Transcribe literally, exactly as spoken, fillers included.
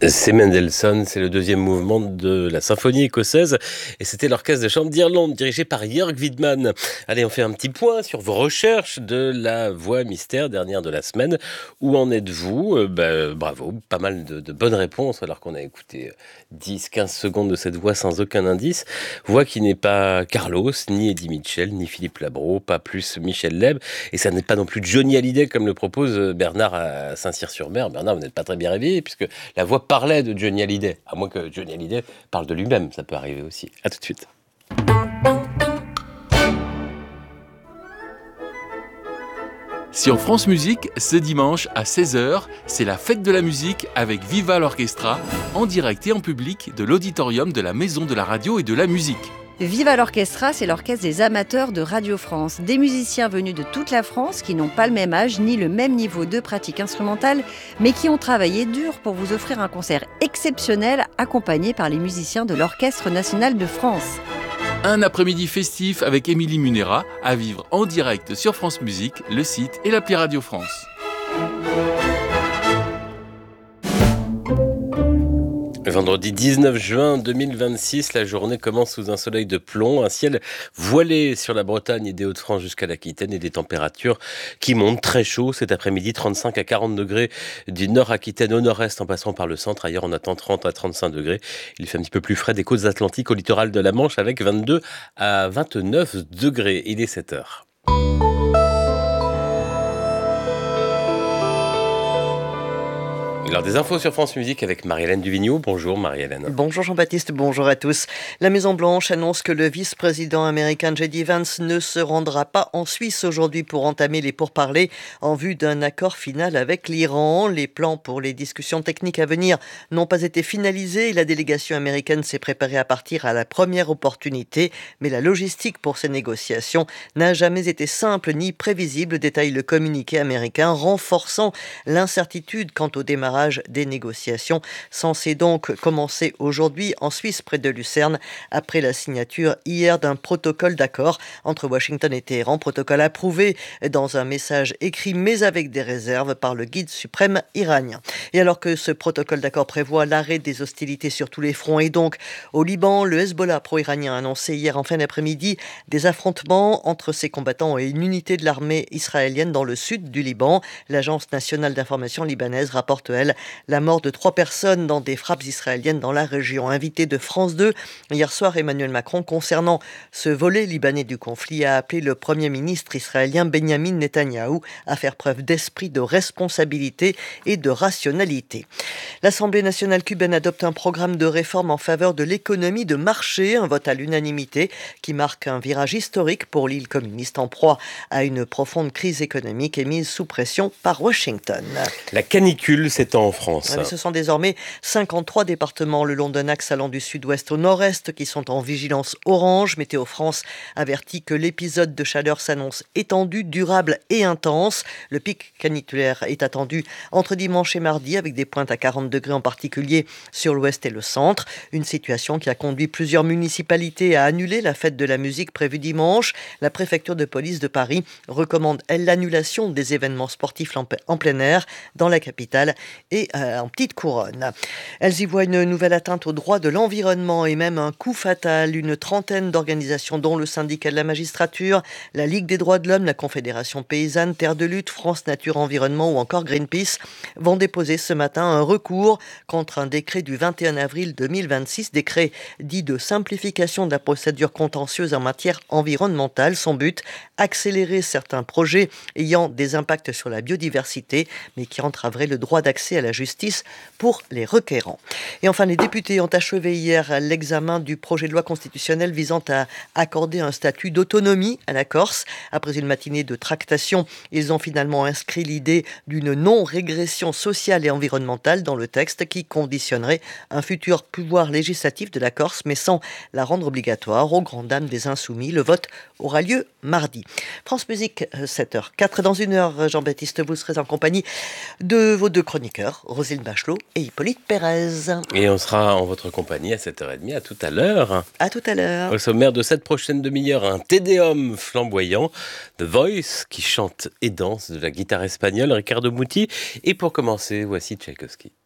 C'est Mendelssohn, c'est le deuxième mouvement de la symphonie écossaise et c'était l'orchestre de chambre d'Irlande dirigé par Jörg Widmann. Allez, on fait un petit point sur vos recherches de la voix mystère dernière de la semaine. Où en êtes-vous euh, bah, Bravo, pas mal de, de bonnes réponses alors qu'on a écouté dix quinze secondes de cette voix sans aucun indice. Voix qui n'est pas Carlos, ni Eddie Mitchell, ni Philippe Labro, pas plus Michel Leb, et ça n'est pas non plus Johnny Hallyday comme le propose Bernard à Saint-Cyr-sur-Mer. Bernard, vous n'êtes pas très bien réveillé puisque la voix parlait de Johnny Hallyday, à moins que Johnny Hallyday parle de lui-même, ça peut arriver aussi. À tout de suite. Sur France Musique, ce dimanche à seize heures, c'est la fête de la musique avec Viva l'Orchestra, en direct et en public de l'auditorium de la Maison de la Radio et de la Musique. Viva l'Orchestra, c'est l'orchestre des amateurs de Radio France. Des musiciens venus de toute la France qui n'ont pas le même âge ni le même niveau de pratique instrumentale, mais qui ont travaillé dur pour vous offrir un concert exceptionnel accompagné par les musiciens de l'Orchestre national de France. Un après-midi festif avec Émilie Munera à vivre en direct sur France Musique, le site et l'appli Radio France. Vendredi dix-neuf juin deux mille vingt-six, la journée commence sous un soleil de plomb, un ciel voilé sur la Bretagne et des Hauts-de-France jusqu'à l'Aquitaine et des températures qui montent très chaud cet après-midi, trente-cinq à quarante degrés du nord Aquitaine au nord-est en passant par le centre. Ailleurs on attend trente à trente-cinq degrés. Il fait un petit peu plus frais des côtes atlantiques au littoral de la Manche avec vingt-deux à vingt-neuf degrés. Il est sept heures. Alors des infos sur France Musique avec Marie-Hélène Duvigneau. Bonjour Marie-Hélène. Bonjour Jean-Baptiste, bonjour à tous. La Maison-Blanche annonce que le vice-président américain J D Vance ne se rendra pas en Suisse aujourd'hui pour entamer les pourparlers en vue d'un accord final avec l'Iran. Les plans pour les discussions techniques à venir n'ont pas été finalisés et la délégation américaine s'est préparée à partir à la première opportunité. Mais la logistique pour ces négociations n'a jamais été simple ni prévisible, détaille le communiqué américain, renforçant l'incertitude quant au démarrage des négociations, censées donc commencer aujourd'hui en Suisse près de Lucerne après la signature hier d'un protocole d'accord entre Washington et Téhéran, protocole approuvé dans un message écrit mais avec des réserves par le guide suprême iranien. Et alors que ce protocole d'accord prévoit l'arrêt des hostilités sur tous les fronts et donc au Liban, le Hezbollah pro-iranien a annoncé hier en fin d'après-midi des affrontements entre ses combattants et une unité de l'armée israélienne dans le sud du Liban. L'agence nationale d'information libanaise rapporte elle la mort de trois personnes dans des frappes israéliennes dans la région. Invité de France deux, hier soir, Emmanuel Macron, concernant ce volet libanais du conflit, a appelé le Premier ministre israélien Benyamin Netanyahou à faire preuve d'esprit de responsabilité et de rationalité. L'Assemblée nationale cubaine adopte un programme de réforme en faveur de l'économie de marché, un vote à l'unanimité qui marque un virage historique pour l'île communiste en proie à une profonde crise économique et mise sous pression par Washington. La canicule s'étend en France. Ouais, ce sont désormais cinquante-trois départements le long d'un axe allant du sud-ouest au nord-est qui sont en vigilance orange. Météo France avertit que l'épisode de chaleur s'annonce étendu, durable et intense. Le pic caniculaire est attendu entre dimanche et mardi avec des pointes à quarante degrés en particulier sur l'ouest et le centre. Une situation qui a conduit plusieurs municipalités à annuler la fête de la musique prévue dimanche. La préfecture de police de Paris recommande, elle, l'annulation des événements sportifs en plein air dans la capitale et euh, en petite couronne. Elles y voient une nouvelle atteinte aux droits de l'environnement et même un coup fatal. Une trentaine d'organisations dont le syndicat de la magistrature, la Ligue des droits de l'homme, la Confédération paysanne, Terre de lutte, France Nature Environnement ou encore Greenpeace vont déposer ce matin un recours contre un décret du vingt et un avril deux mille vingt-six, décret dit de simplification de la procédure contentieuse en matière environnementale. Son but, accélérer certains projets ayant des impacts sur la biodiversité mais qui entraveraient le droit d'accès à la justice pour les requérants. Et enfin, les députés ont achevé hier l'examen du projet de loi constitutionnelle visant à accorder un statut d'autonomie à la Corse. Après une matinée de tractation, ils ont finalement inscrit l'idée d'une non-régression sociale et environnementale dans le texte qui conditionnerait un futur pouvoir législatif de la Corse, mais sans la rendre obligatoire. Aux grandes dames des Insoumis, le vote aura lieu mardi. France Musique, sept heures quatre. Dans une heure, Jean-Baptiste, vous serez en compagnie de vos deux chroniqueurs, Roselyne Bachelot et Hippolyte Pérez. Et on sera en votre compagnie à sept heures trente. À tout à l'heure. À tout à l'heure. Au sommaire de cette prochaine demi-heure, un tédéum flamboyant, The Voice, qui chante et danse de la guitare espagnole, Ricardo Muti. Et pour commencer, voici Tchaïkovski.